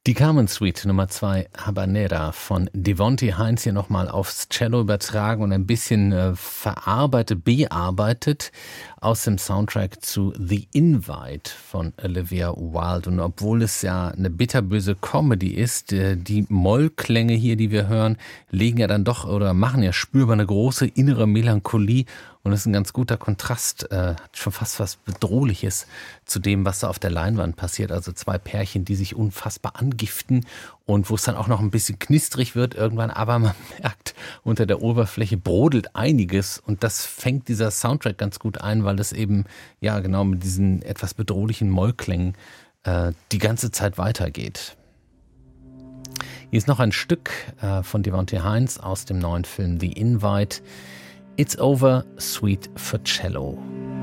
Die Carmen Suite Nummer 2 Habanera von Devonte Hines hier nochmal aufs Cello übertragen und ein bisschen bearbeitet aus dem Soundtrack zu The Invite von Olivia Wilde. Und obwohl es ja eine bitterböse Comedy ist, die Mollklänge hier, die wir hören, legen ja dann doch oder machen ja spürbar eine große innere Melancholie. Und das ist ein ganz guter Kontrast, hat schon fast was Bedrohliches zu dem, was da auf der Leinwand passiert. Also zwei Pärchen, die sich unfassbar angiften und wo es dann auch noch ein bisschen knistrig wird irgendwann. Aber man merkt, unter der Oberfläche brodelt einiges und das fängt dieser Soundtrack ganz gut ein, weil es eben, ja genau, mit diesen etwas bedrohlichen Mollklängen die ganze Zeit weitergeht. Hier ist noch ein Stück von Devonte Hines aus dem neuen Film The Invite. It's Over, Suite for Cello.